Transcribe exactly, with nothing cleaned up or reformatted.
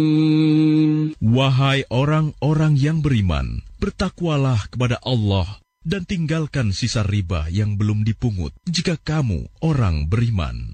Wahai orang-orang yang beriman, bertakwalah kepada Allah dan tinggalkan sisa riba yang belum dipungut jika kamu orang beriman.